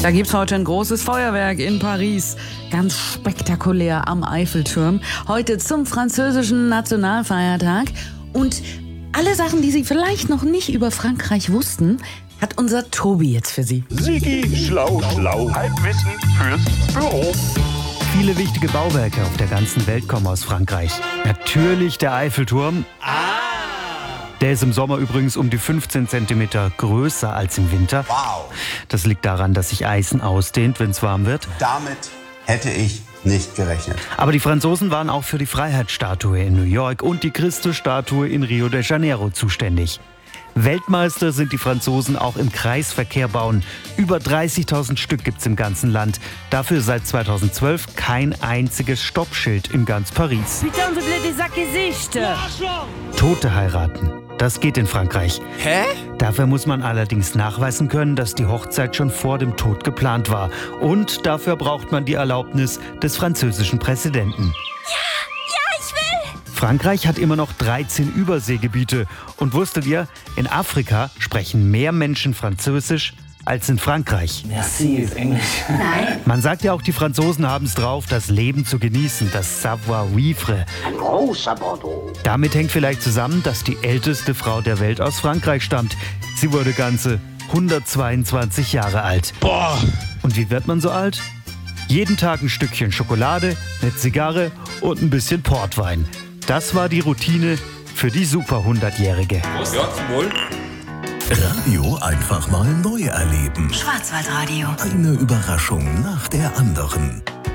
Da gibt's heute ein großes Feuerwerk in Paris. Ganz spektakulär am Eiffelturm. Heute zum französischen Nationalfeiertag. Und alle Sachen, die Sie vielleicht noch nicht über Frankreich wussten, hat unser Tobi jetzt für Sie. Sigi, schlau, Halbwissen fürs Büro. Viele wichtige Bauwerke auf der ganzen Welt kommen aus Frankreich. Natürlich der Eiffelturm. Der ist im Sommer übrigens um die 15 cm größer als im Winter. Wow. Das liegt daran, dass sich Eisen ausdehnt, wenn es warm wird. Damit hätte ich nicht gerechnet. Aber die Franzosen waren auch für die Freiheitsstatue in New York und die Christusstatue in Rio de Janeiro zuständig. Weltmeister sind die Franzosen auch im Kreisverkehr bauen. Über 30.000 Stück gibt's im ganzen Land. Dafür seit 2012 kein einziges Stoppschild in ganz Paris. Putain, vous voulez des Gesicht. Tote heiraten. Das geht in Frankreich. Hä? Dafür muss man allerdings nachweisen können, dass die Hochzeit schon vor dem Tod geplant war. Und dafür braucht man die Erlaubnis des französischen Präsidenten. Frankreich hat immer noch 13 Überseegebiete. Und wusstet ihr, in Afrika sprechen mehr Menschen Französisch als in Frankreich. Merci ist Englisch. Man sagt ja auch, die Franzosen haben es drauf, das Leben zu genießen, das Savoir-vivre. Ein großer Bordeaux. Damit hängt vielleicht zusammen, dass die älteste Frau der Welt aus Frankreich stammt. Sie wurde ganze 122 Jahre alt. Boah. Und wie wird man so alt? Jeden Tag ein Stückchen Schokolade, eine Zigarre und ein bisschen Portwein. Das war die Routine für die Super 100-Jährige. Ja, zum Wohl. Radio einfach mal neu erleben. Schwarzwaldradio. Eine Überraschung nach der anderen.